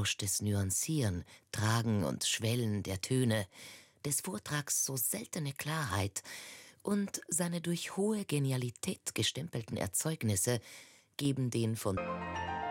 unerforschtes Nuancieren, Tragen und Schwellen der Töne, des Vortrags so seltene Klarheit und seine durch hohe Genialität gestempelten Erzeugnisse geben den von